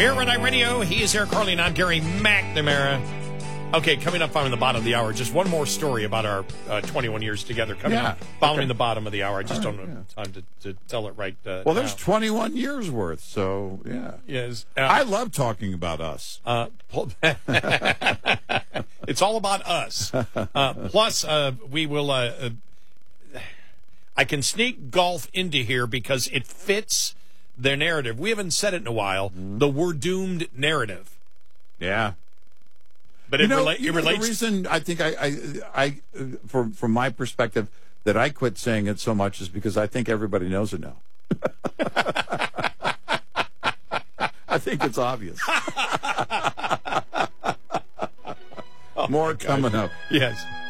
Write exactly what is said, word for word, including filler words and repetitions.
Here at iRadio, he is Eric Carly, and I'm Gary McNamara. Okay, coming up following the bottom of the hour, just one more story about our uh, twenty-one years together. Coming Yeah, up following okay. the bottom of the hour. I just All don't right, have time to, to tell it right uh, Well, there's now. twenty-one years worth, so yeah. Yes, uh, I love talking about us. Uh, it's all about us. Uh, plus, uh, we will. Uh, uh, I can sneak golf into here because it fits their narrative. We haven't said it in a while. Mm-hmm. The "we're doomed" narrative. Yeah. But you it, know, rela- you it know, relates. the reason I think I, I, I, from from my perspective, that I quit saying it so much is because I think everybody knows it now. I think it's obvious. Oh, More coming up. Yes.